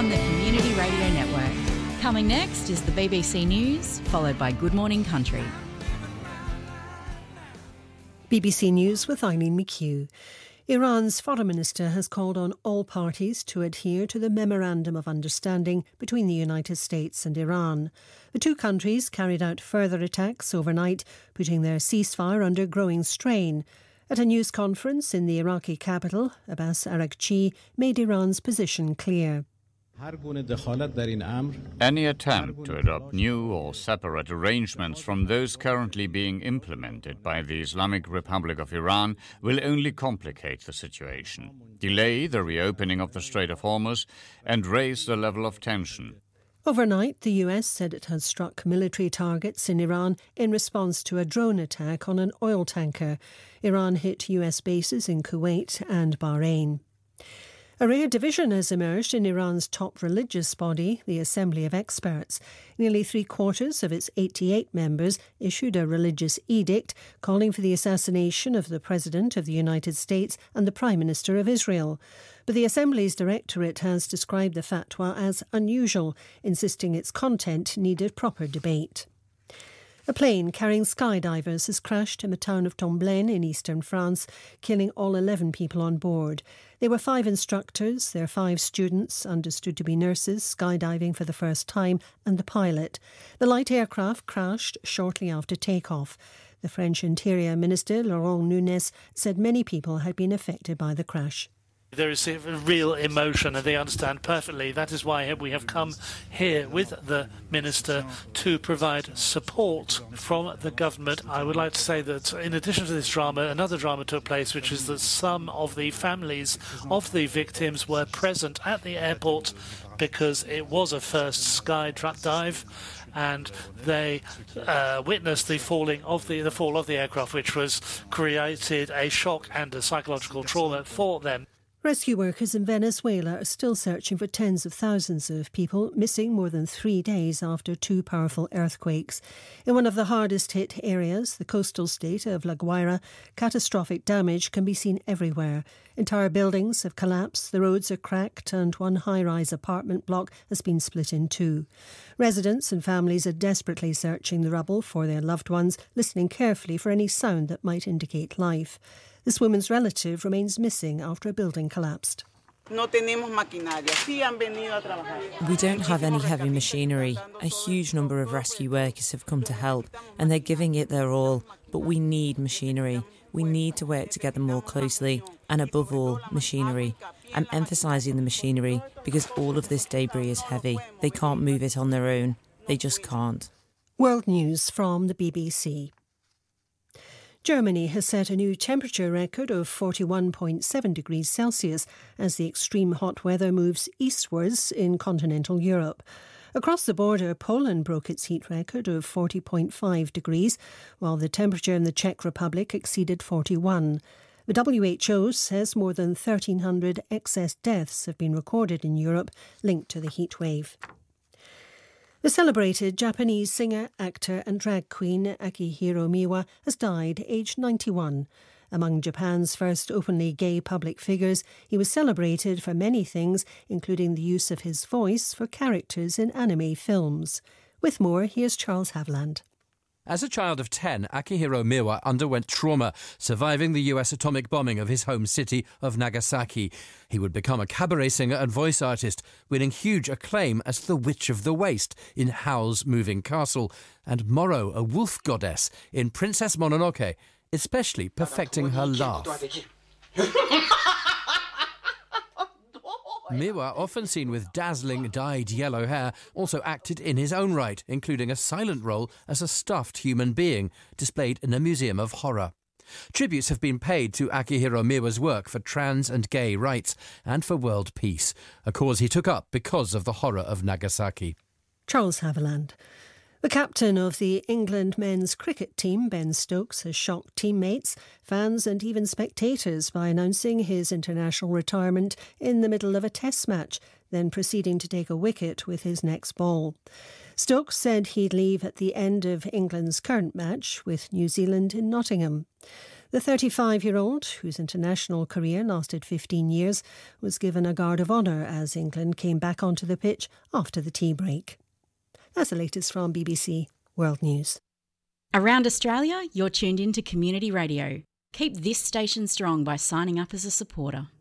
on the Community Radio Network. Coming next is the BBC News, followed by Good Morning Country. BBC News with Eileen McHugh. Iran's foreign minister has called on all parties to adhere to the Memorandum of Understanding between the United States and Iran. The two countries carried out further attacks overnight, putting their ceasefire under growing strain. At a news conference in the Iraqi capital, Abbas Araghchi made Iran's position clear. Any attempt to adopt new or separate arrangements from those currently being implemented by the Islamic Republic of Iran will only complicate the situation, delay the reopening of the Strait of Hormuz, and raise the level of tension. Overnight, the US said it had struck military targets in Iran in response to a drone attack on an oil tanker. Iran hit US bases in Kuwait and Bahrain. A rare division has emerged in Iran's top religious body, the Assembly of Experts. Nearly three-quarters of its 88 members issued a religious edict calling for the assassination of the President of the United States and the Prime Minister of Israel. But the Assembly's directorate has described the fatwa as unusual, insisting its content needed proper debate. A plane carrying skydivers has crashed in the town of Tomblaine in eastern France, killing all 11 people on board. There were 5 instructors, their 5 students, understood to be nurses, skydiving for the first time, and the pilot. The light aircraft crashed shortly after takeoff. The French Interior Minister, Laurent Nunez, said many people had been affected by the crash. There is a real emotion, and they understand perfectly. That is why we have come here with the Minister to provide support from the government. I would like to say that in addition to this drama, another drama took place, which is that some of the families of the victims were present at the airport because it was a first sky dive, and they witnessed the fall of the aircraft, which was created a shock and a psychological trauma for them. Rescue workers in Venezuela are still searching for tens of thousands of people missing more than 3 days after 2 powerful earthquakes. In one of the hardest hit areas, the coastal state of La Guaira, catastrophic damage can be seen everywhere. Entire buildings have collapsed, the roads are cracked, and one high-rise apartment block has been split in 2. Residents and families are desperately searching the rubble for their loved ones, listening carefully for any sound that might indicate life. This woman's relative remains missing after a building collapsed. We don't have any heavy machinery. A huge number of rescue workers have come to help, and they're giving it their all. But we need machinery. We need to work together more closely, and above all, machinery. I'm emphasising the machinery because all of this debris is heavy. They can't move it on their own. They just can't. World News from the BBC. Germany has set a new temperature record of 41.7 degrees Celsius as the extreme hot weather moves eastwards in continental Europe. Across the border, Poland broke its heat record of 40.5 degrees, while the temperature in the Czech Republic exceeded 41. The WHO says more than 1,300 excess deaths have been recorded in Europe linked to the heat wave. The celebrated Japanese singer, actor and drag queen Akihiro Miwa has died, aged 91. Among Japan's first openly gay public figures, he was celebrated for many things, including the use of his voice for characters in anime films. With more, here's Charles Haviland. As a child of 10, Akihiro Miwa underwent trauma, surviving the US atomic bombing of his home city of Nagasaki. He would become a cabaret singer and voice artist, winning huge acclaim as the Witch of the Waste in Howl's Moving Castle, and Moro, a wolf goddess, in Princess Mononoke, especially perfecting her laugh. Miwa, often seen with dazzling dyed yellow hair, also acted in his own right, including a silent role as a stuffed human being, displayed in a museum of horror. Tributes have been paid to Akihiro Miwa's work for trans and gay rights and for world peace, a cause he took up because of the horror of Nagasaki. Charles Haviland. The captain of the England men's cricket team, Ben Stokes, has shocked teammates, fans and even spectators by announcing his international retirement in the middle of a test match, then proceeding to take a wicket with his next ball. Stokes said he'd leave at the end of England's current match with New Zealand in Nottingham. The 35-year-old, whose international career lasted 15 years, was given a guard of honour as England came back onto the pitch after the tea break. That's the latest from BBC World News. Around Australia, you're tuned in to Community Radio. Keep this station strong by signing up as a supporter.